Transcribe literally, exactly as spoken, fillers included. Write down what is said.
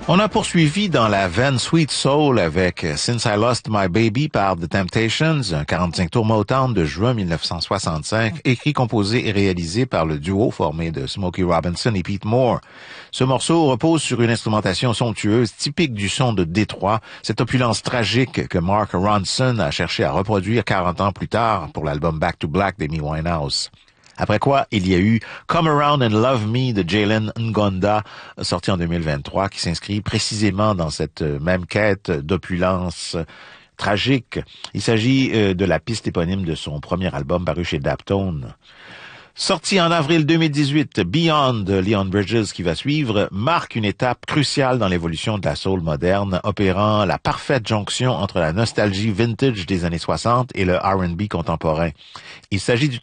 On a poursuivi dans la veine Sweet Soul avec Since I Lost My Baby par The Temptations, un quarante-cinq tours Motown de juin mille neuf cent soixante-cinq, écrit, composé et réalisé par le duo formé de Smokey Robinson et Pete Moore. Ce morceau repose sur une instrumentation somptueuse typique du son de Détroit, cette opulence tragique que Mark Ronson a cherché à reproduire quarante ans plus tard pour l'album Back to Black d'Amy Winehouse. Après quoi, il y a eu Come Around and Love Me de Jalen Ngonda, sorti en deux mille vingt-trois, qui s'inscrit précisément dans cette même quête d'opulence tragique. Il s'agit de la piste éponyme de son premier album paru chez Daptone. Sorti en avril deux mille dix-huit, Beyond de Leon Bridges qui va suivre marque une étape cruciale dans l'évolution de la soul moderne, opérant la parfaite jonction entre la nostalgie vintage des années soixante et le R and B contemporain. Il s'agit du